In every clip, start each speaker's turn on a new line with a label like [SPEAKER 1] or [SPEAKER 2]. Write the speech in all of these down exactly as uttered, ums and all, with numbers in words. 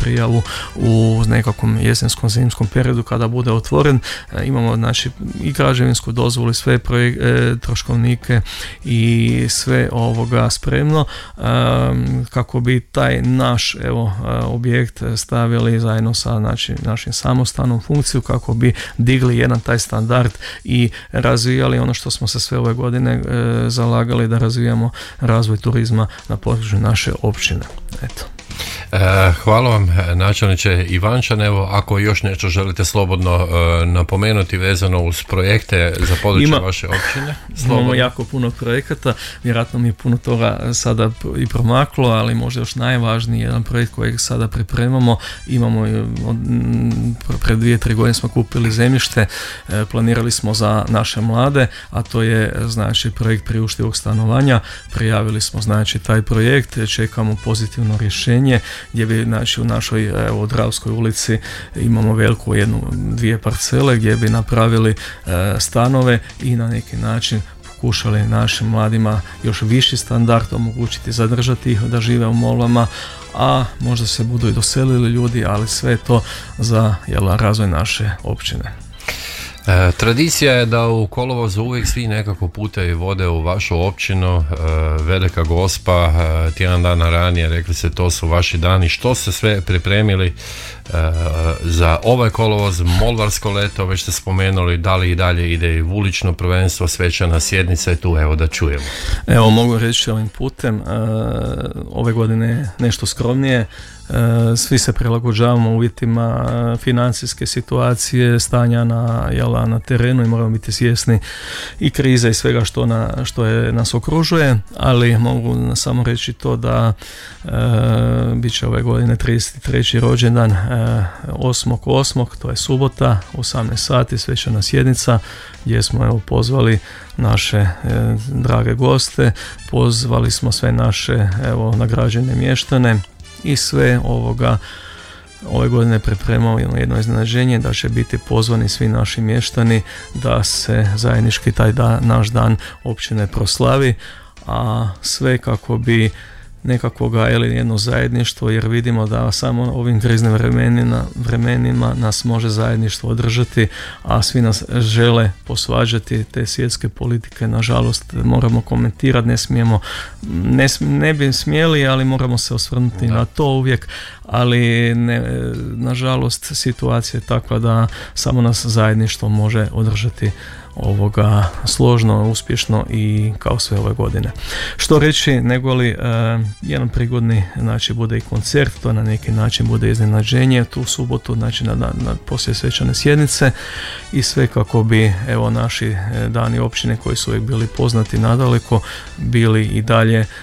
[SPEAKER 1] prijavu u nekakvom jesenskom zimskom periodu kada bude otvoren. Imamo znači i građevinsku dozvolu i sve projek- e, troškovnike i sve ovoga spremno e, kako bi taj naš evo objekt stavili zajedno sa znači, našim samostanom funkciju kako bi digli jedan taj standard i razvijali ono što smo se sve ove godine e, zalagali da razvijamo razvoj turizma na području naše općine. Eto.
[SPEAKER 2] Hvala vam, načelniče Ivančan. Evo, ako još nešto želite slobodno uh, napomenuti vezano uz projekte za područje Ima, vaše općine. Slobodno.
[SPEAKER 1] Imamo jako puno projekata, vjerojatno mi je puno toga sada i promaklo, ali možda još najvažniji jedan projekt kojeg sada pripremamo. Imamo, od, pred dvije, tri godine smo kupili zemljište, e, planirali smo za naše mlade, a to je znači projekt priuštivog stanovanja. Prijavili smo znači taj projekt, čekamo pozitivno rješenje gdje bi znači u našoj evo, Dravskoj ulici imamo veliku jednu, dvije parcele gdje bi napravili e, stanove i na neki način pokušali našim mladima još viši standard omogućiti, zadržati ih da žive u molvama, a možda se budu i doselili ljudi, ali sve to za jel, razvoj naše općine.
[SPEAKER 2] E, tradicija je da u kolovozu uvijek svi nekako putevi vode u vašu općinu, e, Velika Gospa, e, tjedan dana ranije, rekli ste to su vaši dani. Što ste sve pripremili e, za ovaj kolovoz, Molvarsko leto, već ste spomenuli, da li i dalje ide i ulično prvenstvo, svečana sjednica je tu, evo da čujemo.
[SPEAKER 1] Evo mogu reći ovim putem, e, ove godine nešto skromnije. Svi se prilagođavamo uvjetima financijske situacije, stanja na, jela, na terenu i moramo biti svjesni i krize i svega što, na, što je, nas okružuje, ali mogu samo reći to da e, bit će ove godine trideset treći rođendan e, osmog osmog to je subota, osamnaest sati, svečana sjednica gdje smo evo, pozvali naše e, drage goste, pozvali smo sve naše evo, nagrađene mještane i sve ovoga ove godine pripremamo jedno iznenađenje da će biti pozvani svi naši mještani da se zajednički taj da, naš dan općine proslavi, a sve kako bi nekakvoga ili jedno zajedništvo, jer vidimo da samo ovim kriznim vremenima, vremenima nas može zajedništvo održati, a svi nas žele posvađati. Te svjetske politike nažalost moramo komentirati, ne smijemo, ne, ne bi smjeli, ali moramo se osvrnuti da. na to uvijek, ali ne, nažalost situacija je takva da samo nas zajedništvo može održati ovoga složno, uspješno i kao sve ove godine. Što reći nego li e, jedan prigodni znači bude i koncert, to na neki način bude iznenađenje tu subotu, znači na, na, na poslije svečane sjednice i sve kako bi evo naši dani općine koji su uvijek bili poznati nadaleko bili i dalje e,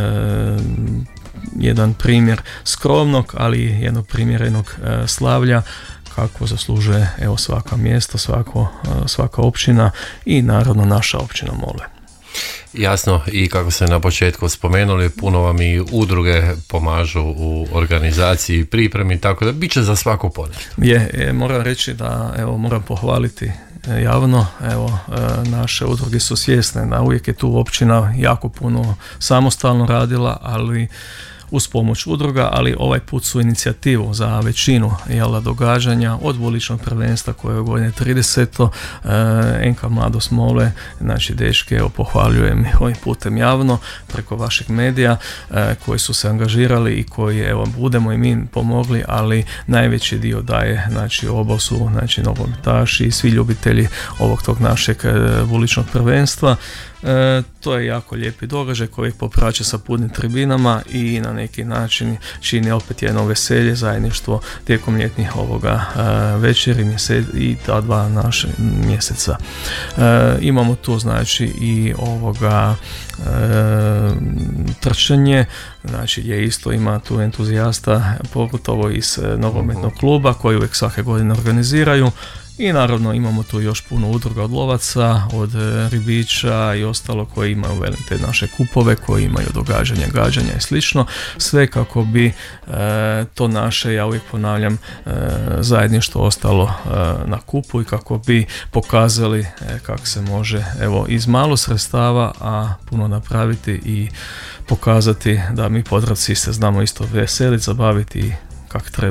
[SPEAKER 1] jedan primjer skromnog, ali jednog primjerenog e, slavlja kako zaslužuje evo svaka mjesto, svako, svaka općina i naravno naša općina Molve.
[SPEAKER 2] Jasno, i kako ste na početku spomenuli, puno vam i udruge pomažu u organizaciji i pripremi, tako da bit će za svako polje.
[SPEAKER 1] Je, je, moram reći da evo moram pohvaliti javno, evo naše udruge su svjesne da uvijek je tu općina jako puno samostalno radila, ali uz pomoć udruga, ali ovaj put su inicijativu za većinu jela, događanja od uličnog prvenstva koje je godine trideseto en ka Mladost Molve, znači dečke, evo pohvaljujem ovim putem javno preko vaših medija e, koji su se angažirali i koji evo budemo i mi pomogli, ali najveći dio daje znači oba su znači nogometaši i svi ljubitelji ovog tog našeg e, uličnog prvenstva. E, to je jako lijepi događaj koji popraća sa punim tribinama i na neki način čini opet jedno veselje, zajedništvo tijekom ljetnih ovoga e, večeri mjesec, i ta dva naše mjeseca. E, imamo tu znači i ovoga e, trčanje, znači gdje isto ima tu entuzijasta, pogotovo iz nogometnog kluba koji uvijek svake godine organiziraju. I naravno imamo tu još puno udruga od lovaca, od ribiča i ostalo koji imaju velim te naše kupove, koji imaju događanja, gađanja i slično. Sve kako bi e, to naše, ja uvijek ponavljam, e, zajedništvo ostalo e, na kupu i kako bi pokazali e, kako se može evo iz malo sredstava, a puno napraviti i pokazati da mi Podravci se znamo isto veseliti, zabaviti kako treba.